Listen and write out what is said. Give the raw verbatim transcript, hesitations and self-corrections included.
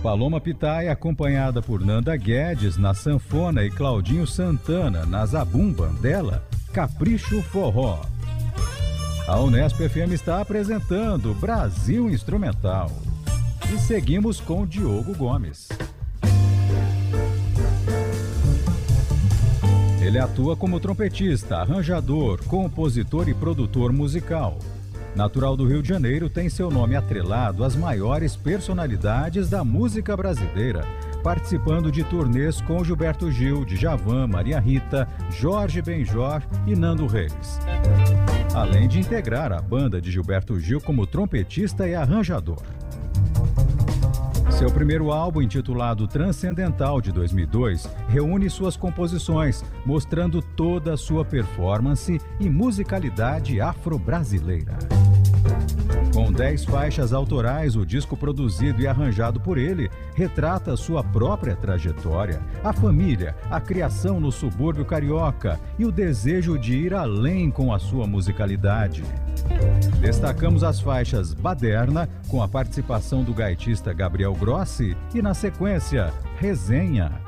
Paloma Pitaya, acompanhada por Nanda Guedes na sanfona e Claudinho Santana na zabumba dela, Capricho Forró. A Unesp F M está apresentando Brasil Instrumental. E seguimos com Diogo Gomes. Ele atua como trompetista, arranjador, compositor e produtor musical. Natural do Rio de Janeiro, tem seu nome atrelado às maiores personalidades da música brasileira, participando de turnês com Gilberto Gil, Djavan, Maria Rita, Jorge Benjor e Nando Reis. Além de integrar a banda de Gilberto Gil como trompetista e arranjador. Seu primeiro álbum, intitulado Transcendental, de dois mil e dois, reúne suas composições, mostrando toda a sua performance e musicalidade afro-brasileira. Com dez faixas autorais, o disco produzido e arranjado por ele retrata sua própria trajetória, a família, a criação no subúrbio carioca e o desejo de ir além com a sua musicalidade. Destacamos as faixas Baderna, com a participação do gaitista Gabriel Grossi, e na sequência, Resenha.